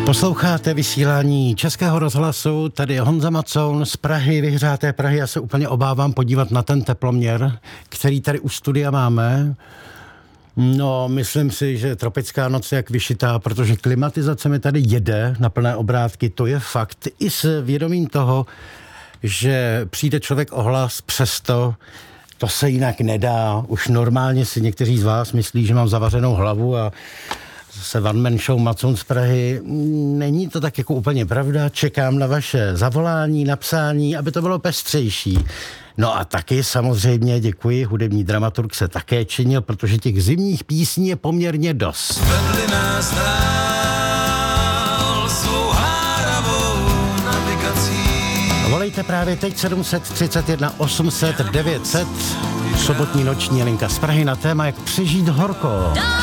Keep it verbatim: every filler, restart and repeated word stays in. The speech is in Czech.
Posloucháte vysílání Českého rozhlasu, tady je Honza Macoun z Prahy, vyhřáté Prahy. Já se úplně obávám podívat na ten teploměr, který tady u studia máme. No, myslím si, že tropická noc je jak vyšitá, protože klimatizace mi tady jede na plné obrátky, to je fakt. I s vědomím toho, že přijde člověk o hlas, přesto to se jinak nedá. Už normálně si někteří z vás myslí, že mám zavařenou hlavu a se one man show Macoun z Prahy. Není to tak jako úplně pravda. Čekám na vaše zavolání, napsání, aby to bylo pestřejší. No a taky samozřejmě děkuji, hudební dramaturg se také činil, protože těch zimních písní je poměrně dost. Vedli nás dál svou háravou navigací. Volejte právě teď sedm set třicet jedna osm set devět set. Sobotní noční linka z Prahy na téma, jak přežít horko.